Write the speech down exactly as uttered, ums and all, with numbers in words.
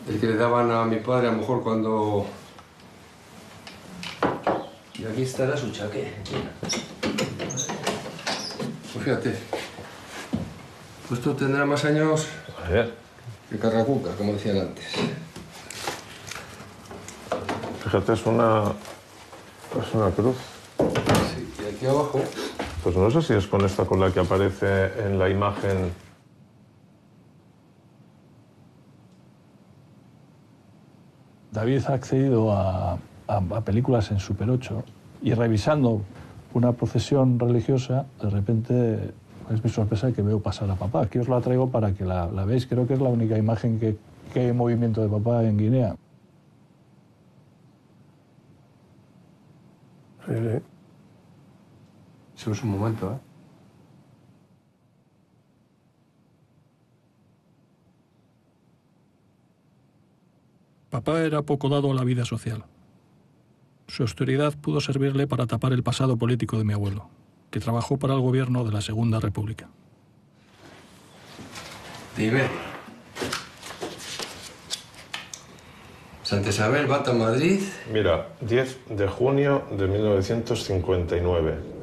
El que le daban a mi padre a lo mejor cuando... Y aquí estará su chaqué. Pues fíjate. Pues esto tendrá más años... A ver. Que Carracuca, como decían antes. Fíjate, es una... es una cruz. Sí, y aquí abajo... Pues no sé si es con esta con la que aparece en la imagen. David ha accedido a, a, a películas en Super ocho y revisando una procesión religiosa, de repente es mi sorpresa que veo pasar a papá. Aquí os la traigo para que la, la veáis. Creo que es la única imagen que, que hay movimiento de papá en Guinea. Sí, sí. Eso es un momento, ¿eh? Papá era poco dado a la vida social. Su austeridad pudo servirle para tapar el pasado político de mi abuelo, que trabajó para el gobierno de la Segunda República. Dime. Santa Isabel, Bata, Madrid. Mira, diez de junio de mil novecientos cincuenta y nueve.